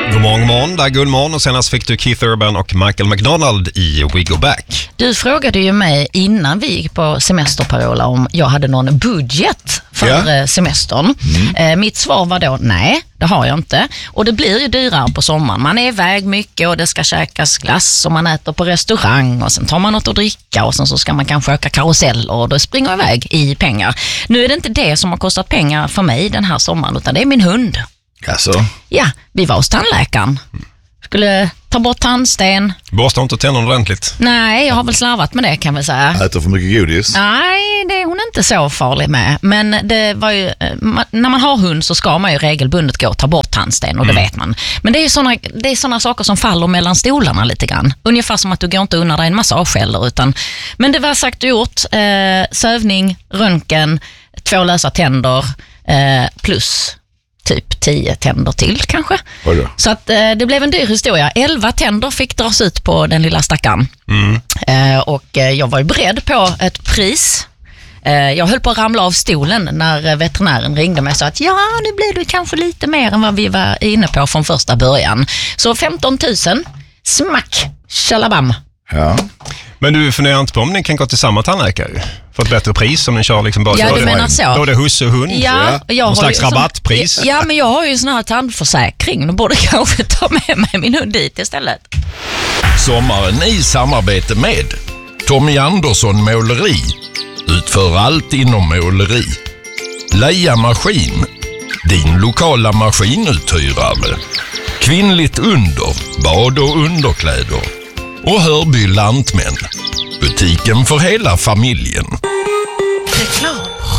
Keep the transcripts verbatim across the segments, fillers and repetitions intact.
God morgon, morgon. Där är Gullmorgon och senast fick du Keith Urban och Michael McDonald i We Go Back. Du frågade ju mig innan vi gick på semester, Parola, om jag hade någon budget för ja. semestern. Mm. Mitt svar var då nej, det har jag inte. Och det blir ju dyrare på sommaren. Man är iväg mycket och det ska käkas glass och man äter på restaurang och sen tar man något att dricka och sen så ska man kanske öka karuseller och då springer jag iväg i pengar. Nu är det inte det som har kostat pengar för mig den här sommaren utan det är min hund. Alltså. Ja, vi var hos tandläkaren. Skulle ta bort tandsten. Borstar inte tänderna ordentligt? Nej, jag har väl slarvat med det kan vi säga. Äter för mycket godis? Nej, det är hon inte så farlig med. Men det var ju, när man har hund så ska man ju regelbundet gå och ta bort tandsten och det mm. vet man. Men det är ju såna, det är såna saker som faller mellan stolarna lite grann. Ungefär som att du går inte undan dig en massage eller utan. Men det var sagt och gjort. Eh, sövning, röntgen, två lösa tänder eh, plus typ tio tänder till kanske. Så att eh, det blev en dyr historia. Elva tänder fick dras ut på den lilla stackaren. Mm. Eh, och eh, jag var ju beredd på ett pris. Eh, jag höll på att ramla av stolen när veterinären ringde mig och sa att ja, nu blir det kanske lite mer än vad vi var inne på från första början. Så femton tusen, smack, shalabam. Ja. Men du funderar inte på om ni kan gå till samma tandläkare för ett bättre pris om ni kör liksom bara ja, du menar så. Både husse och hund. Ja, jag någon slags ju, rabattpris. Som, ja, men jag har ju sån här tandförsäkring. Då borde kanske ta med mig min hund dit istället. Sommaren i samarbete med Tommy Andersson Måleri. Utför allt inom måleri. Leia Maskin. Din lokala maskinuthyrare. Kvinnligt under. Bad och underkläder. Och Hörby Lantmän. Butiken för hela familjen. Reklam.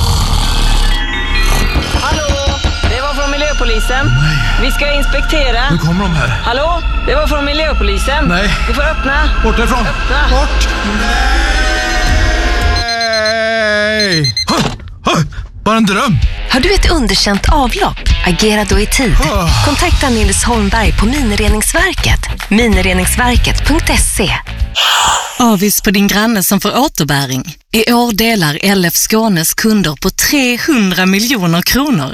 Hallå, det var från miljöpolisen. Nej. Vi ska inspektera. Nu kommer de här. Hallå, det var från miljöpolisen. Nej. Du får öppna. Bort därifrån. Öppna. Bort. Nej. Ha, ha. Bara en dröm. Har du ett underkänt avlopp? Agera då i tid. Kontakta Nils Holmberg på Minireningsverket. minireningsverket punkt se. Avis på din granne som får återbäring. I år delar L F Skånes kunder på trehundra miljoner kronor.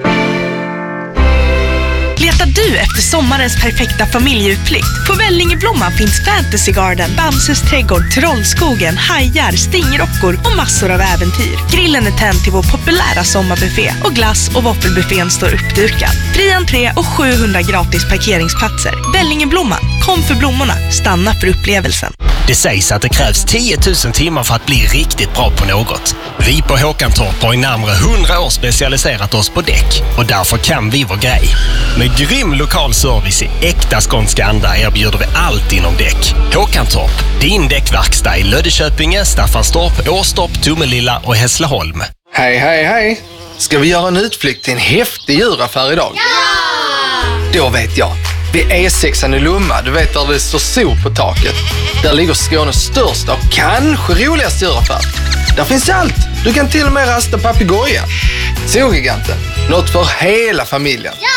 Letar du efter sommarens perfekta familjeutflykt? På Vällingeblomman finns Fantasy Garden, Bamses trädgård, Trollskogen, hajar, stingrockor och massor av äventyr. Grillen är tänd till vår populära sommarbuffé och glass- och våffelbuffén står uppdukad. Fri entré och sjuhundra gratis parkeringsplatser. Vällingeblomman, kom för blommorna, stanna för upplevelsen. Det sägs att det krävs tio tusen timmar för att bli riktigt bra på något. Vi på Håkantorp har i närmare hundra år specialiserat oss på däck och därför kan vi vår grej. Med grym lokal service i äkta skånska anda erbjuder vi allt inom däck. Håkantorp, din däckverkstad i Löddeköpinge, Staffanstorp, Åstorp, Tomelilla och Hässleholm. Hej, hej, hej! Ska vi göra en utflykt till en häftig djuraffär idag? Ja! Då vet jag. Vid E sexan i Lomma, du vet där det står sol på taket. Där ligger Skånes största och kanske roligaste djuraffär. Där finns allt. Du kan till och med rasta papegoja. Zogiganten, något för hela familjen. Ja!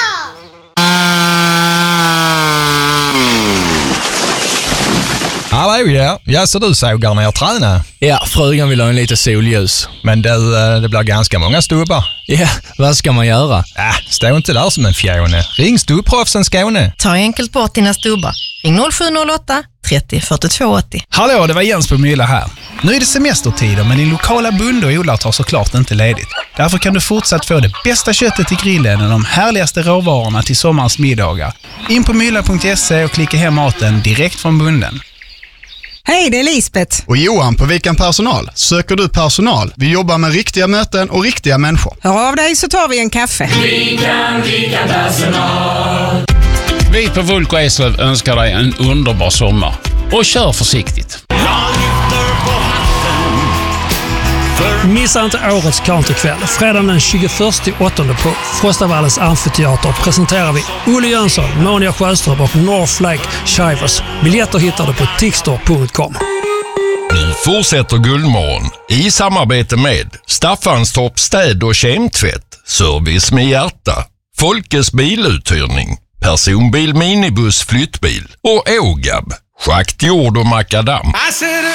Hallå, ja. Ja, så du sågar när jag tränar? Ja, frugan vill ha en lite solljus. Men du, det blir ganska många stubbar. Ja, vad ska man göra? Äh, stå inte där som en fjone. Ring Stubbproffsen Skåne. Ta enkelt bort dina stubbar. Ring noll sju noll åtta trettio fyrtiotvå åttio. Hallå, det var Jens på Mylla här. Nu är det semestertider, men din lokala bonde och odlare tar såklart inte ledigt. Därför kan du fortsatt få det bästa köttet till grillen och de härligaste råvarorna till sommarens middagar. In på mylla punkt se och klicka hem maten direkt från bonden. Hej, det är Lisbeth. Och Johan på Vikan Personal. Söker du personal? Vi jobbar med riktiga möten och riktiga människor. Hör av dig så tar vi en kaffe. Vikan, Vikan Personal. Vi på Vulko Eslöv önskar dig en underbar sommar. Och kör försiktigt. Missa inte årets countrykväll. Fredagen den tjugoförsta åttonde på Frostavallens amfiteater presenterar vi Olle Jönsson, Monia Sjöström och North Lake Shivers. Biljetter hittar du på tixtor punkt com. Nu fortsätter Gullmorgon i samarbete med Staffanstorp städ- och kemtvätt, service med hjärta, Folkes biluthyrning, personbil, minibuss, flyttbil och Ågab, schakt, jord och makadam.